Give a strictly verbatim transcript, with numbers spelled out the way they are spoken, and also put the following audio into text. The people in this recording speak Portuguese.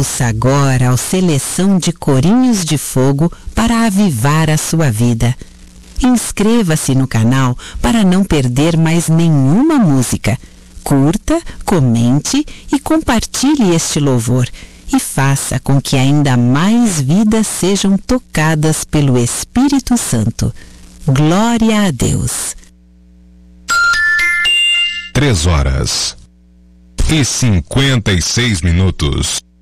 Ouça agora a seleção de corinhos de fogo para avivar a sua vida. Inscreva-se no canal para não perder mais nenhuma música. Curta, comente e compartilhe este louvor e faça com que ainda mais vidas sejam tocadas pelo Espírito Santo. Glória a Deus. Três horas e cinquenta e seis minutos.